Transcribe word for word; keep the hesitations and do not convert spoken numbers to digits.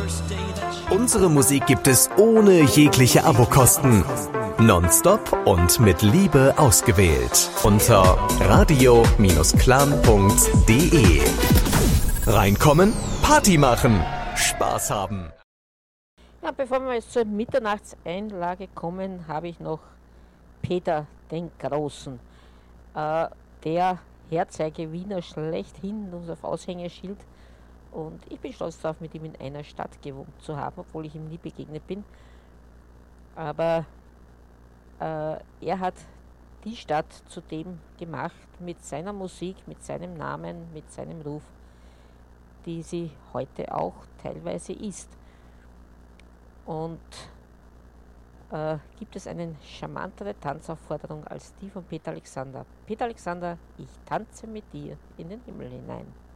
Unsere Musik gibt es ohne jegliche Abokosten. Nonstop und mit Liebe ausgewählt. Unter radio Clan punkt de. Reinkommen, Party machen, Spaß haben. Ja, bevor wir jetzt zur Mitternachtseinlage kommen, habe ich noch Peter den Großen. Äh, der Herzeige Wiener schlechthin, uns auf Aushängeschild. Und ich bin stolz darauf, mit ihm in einer Stadt gewohnt zu haben, obwohl ich ihm nie begegnet bin. Aber äh, er hat die Stadt zu dem gemacht, mit seiner Musik, mit seinem Namen, mit seinem Ruf, die sie heute auch teilweise ist. Und äh, gibt es eine charmantere Tanzaufforderung als die von Peter Alexander. Peter Alexander, ich tanze mit dir in den Himmel hinein.